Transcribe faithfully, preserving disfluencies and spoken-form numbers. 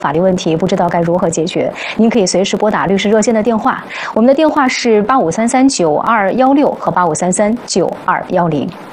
法律问题不知道该如何解决，您可以随时拨打律师热线的电话，我们的电话是八五三三九二幺六和八五三三九二幺零。